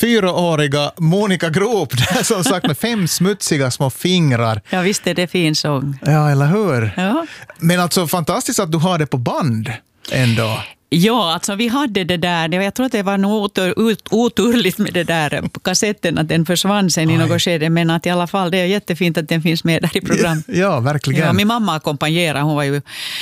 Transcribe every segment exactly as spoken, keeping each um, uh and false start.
fyraåriga Monica Groop där som sagt med fem smutsiga små fingrar. Ja, visst är det fin sång. Ja, eller hur? Ja. Men alltså fantastiskt att du har det på band ändå. Ja, alltså vi hade det där. Jag tror att det var nog otur, ut, oturligt med det där på kassetten att den försvann sen i något skede. Men att i alla fall det är jättefint att den finns med där i program. Ja, verkligen. Ja, min mamma ackompanjerade. Hon var ju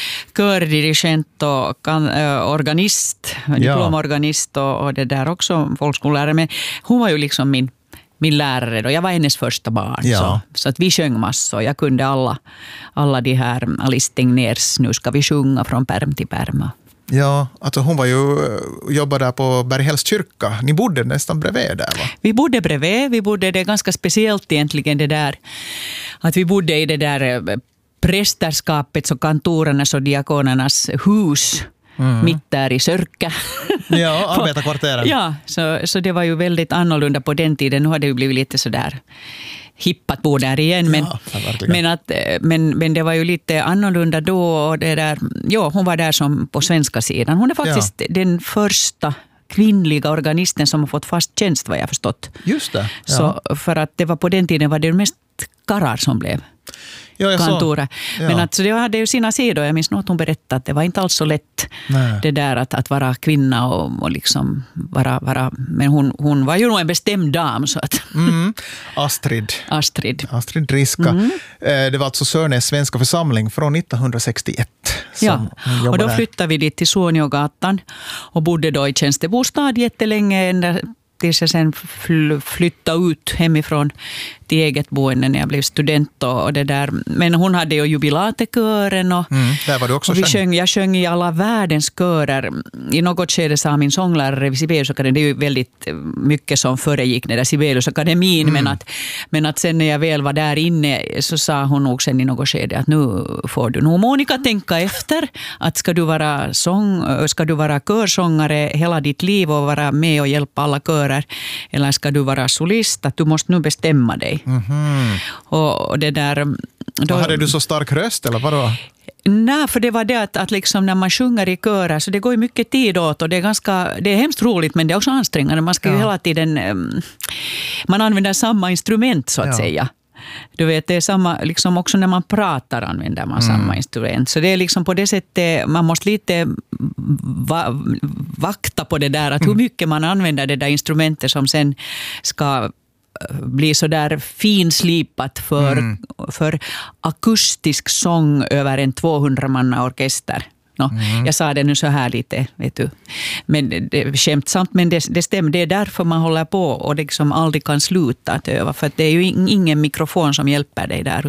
kördirigent och kan, äh, organist, diplomorganist och, och det där också folkskollärare. Men hon var ju liksom min min lärare då. Jag var hennes första barn. Ja. Så, så att vi sjöng massor. Jag kunde alla, alla de här Alice Tegnérs Nu ska vi sjunga från pärm till pärm. Ja, alltså hon var ju jobbade där på Berghälls kyrka. Ni bodde nästan bredvid där, va? Vi bodde bredvid. Vi bodde, det är ganska speciellt egentligen det där att vi bodde i det där prästerskapets och kantorernas och diakonernas hus. Mm. Mitt där i Sörkä. Ja, arbetarkvarteren. Ja, så, så det var ju väldigt annorlunda på den tiden. Nu har det ju blivit lite sådär hippat bo där igen. Men, ja, men, att, men, men det var ju lite annorlunda då. Och det där, ja, hon var där som på svenska sidan. Hon är faktiskt ja. den första kvinnliga organisten som har fått fast tjänst, vad jag förstått. Just det. Ja. Så för att det var på den tiden var det mest karlar som blev ja, kantora. Ja. Men att, så det hade ju sina sidor. Jag minns nog att hon berättade att det var inte alls så lätt Nej. det där att, att vara kvinna och, och liksom vara, vara men hon, hon var ju nog en bestämd dam. Så att. Mm. Astrid. Astrid. Astrid Riska. Mm. Det var alltså Sörnäs svenska församling från nittonhundrasextioett. Ja, och då flyttade vi dit till Suoniogatan och bodde då i tjänstebostad jättelänge ända tills jag sen flyttade ut hemifrån till eget boende när jag blev student och det där. Men hon hade ju jubilatekören och, mm, där var du också och vi sjöng, jag sjöng i alla världens körer. I något skede sa min sånglärare vid Sibeliusakademin, det är ju väldigt mycket som föregick den där Sibeliusakademin, mm. men, att, men att sen när jag väl var där inne så sa hon nog sen i något skede att nu får du nog Monica tänka efter att ska du vara, sång, ska du vara körsångare hela ditt liv och vara med och hjälpa alla körer eller ska du vara solist, att du måste nu bestämma dig. Mm-hmm. Och det där, då, hade du så stark röst eller vadå? Nej, för det var det att, att liksom när man sjunger i körer så det går ju mycket tid åt och det är ganska, det är hemskt roligt men det är också ansträngande. Man ska ju ja. hela tiden, man använder samma instrument så att ja. säga. Du vet, det är samma, liksom också när man pratar använder man mm. samma instrument. Så det är liksom på det sättet, man måste lite va, vakta på det där, att hur mycket man använder det där instrumentet som sen ska bli så där finslipat för, mm. för akustisk sång över en tvåhundramanna orkester. No, mm. Jag sa det nu så här lite, vet du. Men det, skämtsamt, men det, det stämmer. Det är därför man håller på och liksom aldrig kan sluta att öva. För att det är ju ingen mikrofon som hjälper dig där.